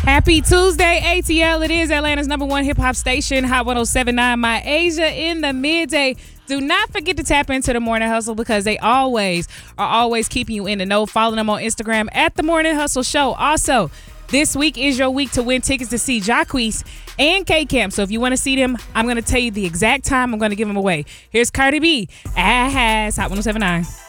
Happy Tuesday, ATL. It is Atlanta's #1 hip-hop station, Hot 107.9, My Asia in the midday. Do not forget to tap into The Morning Hustle because they are always keeping you in the know. Follow them on Instagram at The Morning Hustle Show. Also, this week is your week to win tickets to see Jacquees and K-Camp. So if you want to see them, I'm going to tell you the exact time I'm going to give them away. Here's Cardi B. Hot 107.9.